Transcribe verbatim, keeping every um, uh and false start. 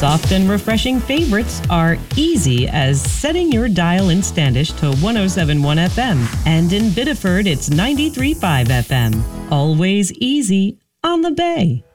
Soft and refreshing favorites are easy as setting your dial in Standish to one oh seven point one F M, and in Biddeford it's ninety-three point five F M. Always easy on the Bay.